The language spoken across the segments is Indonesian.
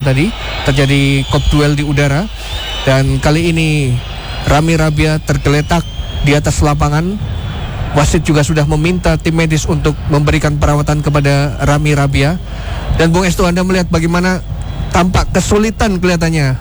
tadi terjadi kop duel di udara, dan kali ini Rami Rabia tergeletak di atas lapangan. Wasit juga sudah meminta tim medis untuk memberikan perawatan kepada Rami Rabia. Dan Bung Estu, Anda melihat bagaimana tampak kesulitan kelihatannya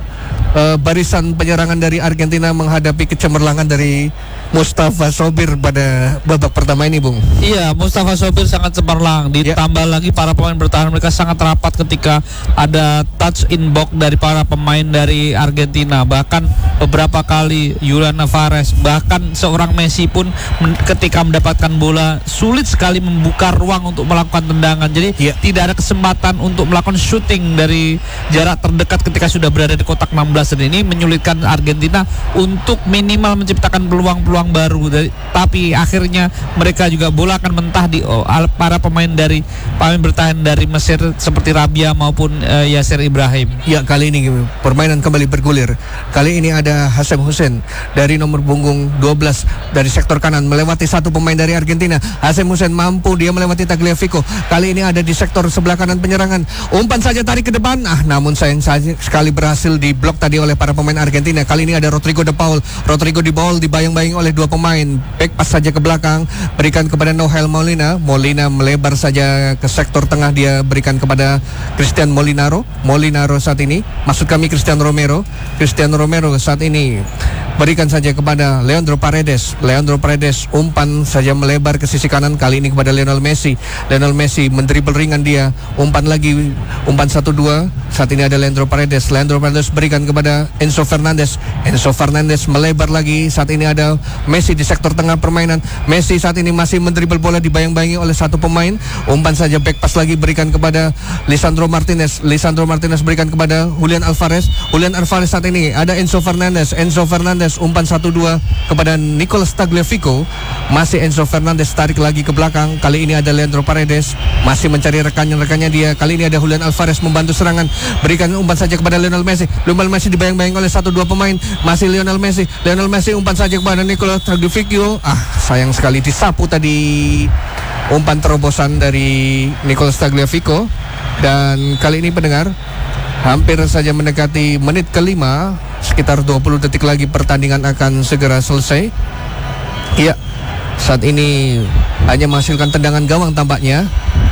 barisan penyerangan dari Argentina menghadapi kecemerlangan dari Mustafa Sobir pada babak pertama ini, Bung. Iya, Mustafa Sobir sangat cemerlang. Ditambah lagi para pemain bertahan mereka sangat rapat ketika ada touch in box dari para pemain dari Argentina. Bahkan beberapa kali Julian Alvarez, bahkan seorang Messi pun ketika mendapatkan bola sulit sekali membuka ruang untuk melakukan tendangan. Jadi tidak ada kesempatan untuk melakukan shooting dari jarak terdekat ketika sudah berada di kotak 16. Dan ini menyulitkan Argentina untuk minimal menciptakan peluang-peluang baru. Tapi akhirnya mereka juga bola akan mentah di para pemain bertahan dari Mesir seperti Rabia maupun Yasser Ibrahim. Ya, kali ini permainan kembali bergulir. Kali ini ada Hasan Hussein dari nomor punggung 12 dari sektor kanan melewati satu pemain dari Argentina. Hasan Hussein mampu dia melewati Tagliafico. Kali ini ada di sektor sebelah kanan penyerangan. Umpan saja tarik ke depan. Namun sayang sekali berhasil diblok tadi oleh para pemain Argentina. Kali ini ada Rodrigo de Paul. Rodrigo de Paul dibayang-bayang oleh dua pemain. Back pass saja ke belakang, berikan kepada Noel Molina. Molina melebar saja ke sektor tengah, dia berikan kepada Cristian Molinaro. Molinaro saat ini, maksud kami Cristian Romero. Cristian Romero saat ini berikan saja kepada Leandro Paredes. Leandro Paredes umpan saja melebar ke sisi kanan, kali ini kepada Lionel Messi. Lionel Messi mendribble ringan dia, umpan lagi, umpan 1-2. Saat ini ada Leandro Paredes. Leandro Paredes berikan kepada Enzo Fernandez. Enzo Fernandez melebar lagi. Saat ini ada Messi di sektor tengah permainan. Messi saat ini masih mendribble bola, dibayang-bayangi oleh satu pemain. Umpan saja back pass lagi berikan kepada Lisandro Martinez. Lisandro Martinez berikan kepada Julian Alvarez. Julian Alvarez saat ini ada Enzo Fernandez. Enzo Fernandez umpan 1-2 kepada Nicolas Tagliafico. Masih Enzo Fernandez tarik lagi ke belakang. Kali ini ada Leandro Paredes masih mencari rekannya dia. Kali ini ada Julian Alvarez membantu serangan. Berikan umpan saja kepada Lionel Messi. Lionel Messi dibayang-bayang oleh 1-2 pemain. Masih Lionel Messi. Lionel Messi umpan saja kepada Nicolas Tagliafico. Sayang sekali disapu tadi umpan terobosan dari Nicolas Tagliafico. Dan kali ini pendengar, hampir saja mendekati menit kelima. Sekitar 20 detik lagi pertandingan akan segera selesai. Iya, saat ini hanya menghasilkan tendangan gawang tampaknya.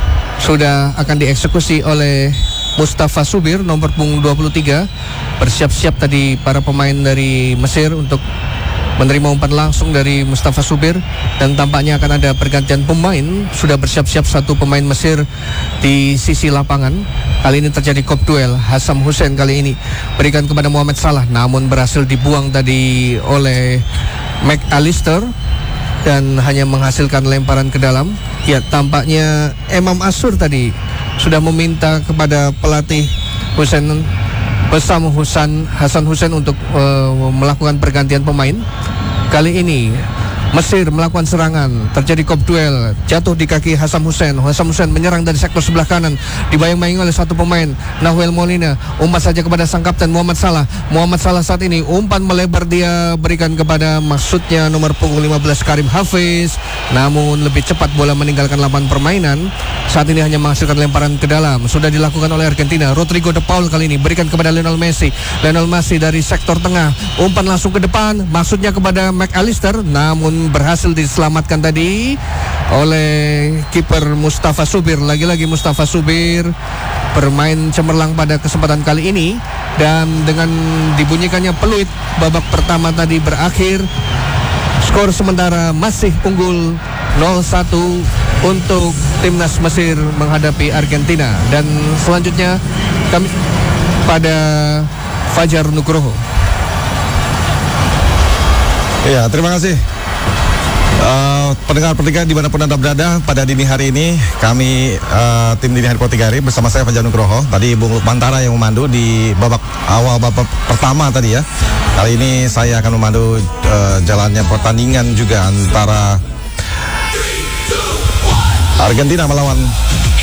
Sudah akan dieksekusi oleh Mustafa Subir nomor punggung 23. Bersiap-siap tadi para pemain dari Mesir untuk menerima umpan langsung dari Mustafa Subir. Dan tampaknya akan ada pergantian pemain. Sudah bersiap-siap satu pemain Mesir di sisi lapangan. Kali ini terjadi kop duel. Hasan Hussein kali ini berikan kepada Mohamed Salah, namun berhasil dibuang tadi oleh McAllister dan hanya menghasilkan lemparan ke dalam. Ya, tampaknya Imam Asur tadi sudah meminta kepada pelatih Hasan Hussein untuk melakukan pergantian pemain. Kali ini Mesir melakukan serangan, terjadi kop duel, jatuh di kaki Hasan Hussein. Hasan Hussein menyerang dari sektor sebelah kanan, dibayang-bayangi oleh satu pemain, Noel Molina. Umpan saja kepada sang kapten Mohamed Salah. Mohamed Salah saat ini umpan melebar, dia berikan kepada maksudnya nomor punggung 15 Karim Hafiz. Namun lebih cepat bola meninggalkan lapangan permainan. Saat ini hanya menghasilkan lemparan ke dalam. Sudah dilakukan oleh Argentina. Rodrigo de Paul kali ini berikan kepada Lionel Messi. Lionel Messi dari sektor tengah, umpan langsung ke depan, maksudnya kepada McAllister, namun berhasil diselamatkan tadi oleh kiper Mustafa Subir. Lagi-lagi Mustafa Subir bermain cemerlang pada kesempatan kali ini. Dan dengan dibunyikannya peluit, babak pertama tadi berakhir. Skor sementara masih unggul 0-1 untuk timnas Mesir menghadapi Argentina. Dan selanjutnya kami pada Fajar Nugroho. Ya, terima kasih. Pendengar pertigaan dimanapun Anda berada, pada dini hari ini kami tim dini hari Potigari bersama saya Fajar Nugroho. Tadi Bung Lukmantara yang memandu di babak awal, babak pertama tadi ya. Kali ini saya akan memandu jalannya pertandingan juga antara Argentina melawan